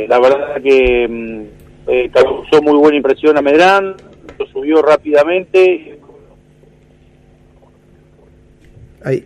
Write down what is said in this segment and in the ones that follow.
la verdad que causó muy buena impresión a Medrán, lo subió rápidamente. Ahí.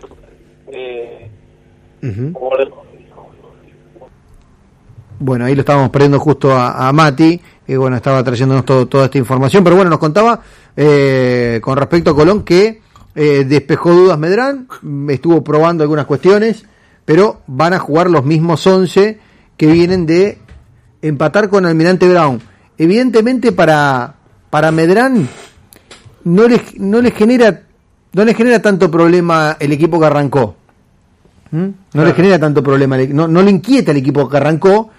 Bueno, ahí lo estábamos perdiendo justo a Mati, que bueno, estaba trayéndonos toda esta información, pero bueno, nos contaba con respecto a Colón que despejó dudas Medrán, estuvo probando algunas cuestiones, pero van a jugar los mismos 11 que vienen de empatar con Almirante Brown. Evidentemente para Medrán no le genera tanto problema el equipo que arrancó. No le genera tanto problema, no le inquieta el equipo que arrancó,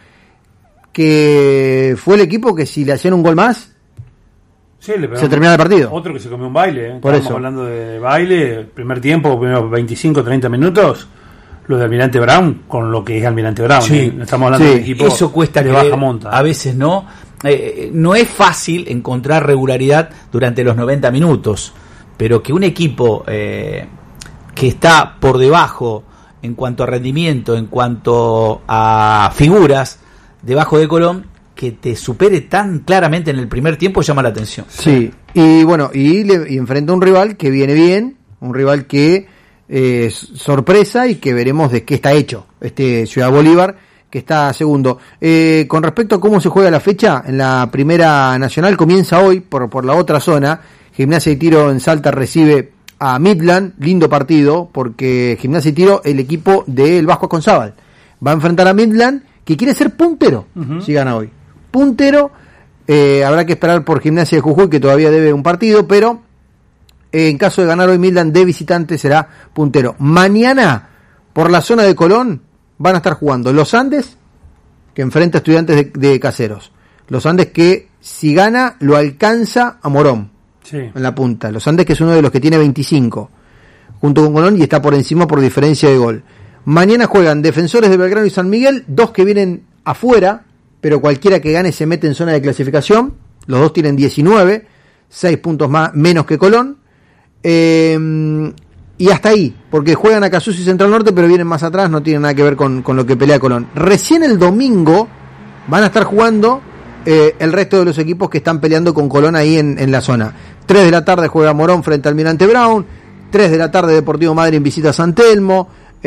que fue el equipo que si le hacían un gol más se terminaba el partido. Otro que se comió un baile, Por Estamos eso. hablando de baile, primer tiempo, primeros 25, 30 minutos, lo de Almirante Brown, con lo que es Almirante Brown. Sí. Estamos hablando de un equipo Eso cuesta de creer, baja monta. a veces no. No es fácil encontrar regularidad durante los 90 minutos, pero que un equipo que está por debajo en cuanto a rendimiento, en cuanto a figuras, debajo de Colón, que te supere tan claramente en el primer tiempo llama la atención. Sí, y bueno, y enfrenta a un rival que viene bien, un rival que sorpresa y que veremos de qué está hecho este Ciudad Bolívar, que está segundo. Con respecto a cómo se juega la fecha, en la Primera Nacional comienza hoy por la otra zona. Gimnasia y Tiro en Salta recibe a Midland, lindo partido, porque Gimnasia y Tiro, el equipo del Vasco Aconzábal, va a enfrentar a Midland, que quiere ser puntero, si gana hoy. Puntero, habrá que esperar por Gimnasia de Jujuy, que todavía debe un partido, pero en caso de ganar hoy Midland de visitante será puntero. Mañana, por la zona de Colón, van a estar jugando Los Andes, que enfrenta a Estudiantes de Caseros. Los Andes que, si gana, lo alcanza a Morón, en la punta. Los Andes que es uno de los que tiene 25, junto con Colón, y está por encima por diferencia de gol. Mañana juegan Defensores de Belgrano y San Miguel, dos que vienen afuera, pero cualquiera que gane se mete en zona de clasificación. Los dos tienen 19, 6 puntos menos que Colón. Y hasta ahí, porque juegan a Casuso y Central Norte, pero vienen más atrás, no tienen nada que ver con lo que pelea Colón. Recién el domingo van a estar jugando el resto de los equipos que están peleando con Colón ahí en la zona. 3 de la tarde juega Morón frente al Almirante Brown, 3 de la tarde Deportivo Madryn visita San Telmo,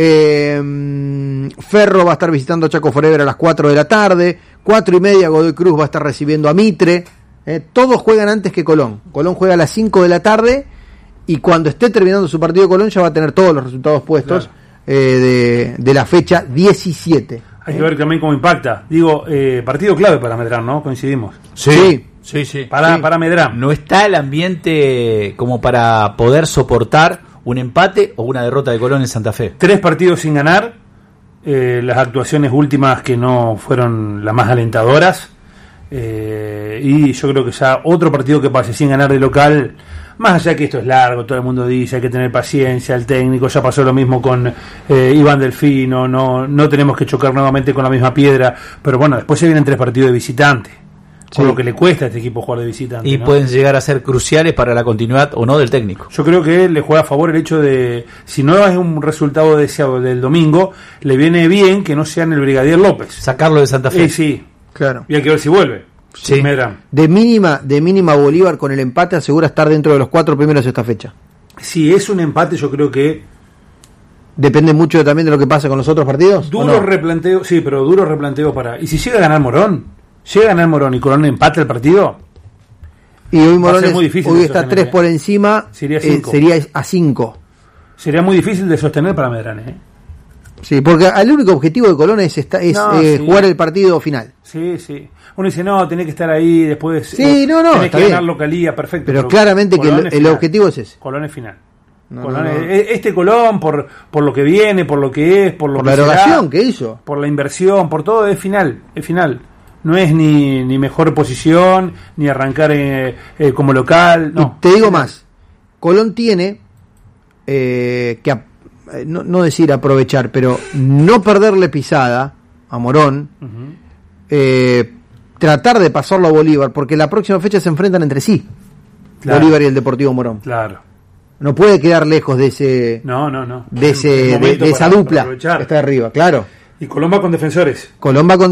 Ferro va a estar visitando a Chaco Forever a las 4 de la tarde, 4:30 Godoy Cruz va a estar recibiendo a Mitre. Todos juegan antes que Colón. Colón juega a las 5 de la tarde y cuando esté terminando su partido Colón ya va a tener todos los resultados puestos, claro, de la fecha 17. Hay que ver también cómo impacta. Digo, partido clave para Medrán, ¿no? Coincidimos. Sí. Para Medrán. No está el ambiente como para poder soportar un empate o una derrota de Colón en Santa Fe. 3 partidos sin ganar, las actuaciones últimas que no fueron las más alentadoras, y yo creo que ya otro partido que pase sin ganar de local, más allá que esto es largo, todo el mundo dice hay que tener paciencia, el técnico, ya pasó lo mismo con Iván Delfino, no tenemos que chocar nuevamente con la misma piedra, pero bueno, después se vienen 3 partidos de visitante. Con lo que le cuesta a este equipo jugar de visitante. Y ¿no? Pueden llegar a ser cruciales para la continuidad o no del técnico. Yo creo que le juega a favor el hecho de, si no es un resultado deseado del domingo, le viene bien que no sean el Brigadier López. Sacarlo de Santa Fe. Sí, claro. Y hay que ver si vuelve. Sí. De mínima Bolívar con el empate asegura estar dentro de los 4 primeros de esta fecha. Si es un empate, yo creo que depende mucho también de lo que pasa con los otros partidos. Duro replanteo, sí, pero duro replanteo para. ¿Y si llega a ganar Morón? Llega a ganar Morón y Colón empate el partido. Y hoy Morón hoy está 3 por encima, sería a 5. Sería muy difícil de sostener para Medrán, Sí, porque el único objetivo de Colón es jugar el partido final. Sí. Uno dice, no, tenés que estar ahí después. Sí, tenés que ganar localía, perfecto. Pero claramente Colón que el objetivo es ese. Colón es final. Este Colón, por lo que viene, por lo que es, por la erogación que hizo, por la inversión, por todo, es final. No es ni mejor posición, ni arrancar como local. No. Y te digo más, Colón tiene que no decir aprovechar, pero no perderle pisada a Morón, tratar de pasarlo a Bolívar, porque la próxima fecha se enfrentan entre sí, claro. Bolívar y el Deportivo Morón. Claro. No puede quedar lejos de ese, de esa dupla que está arriba, claro. Y Colón va con Defensores.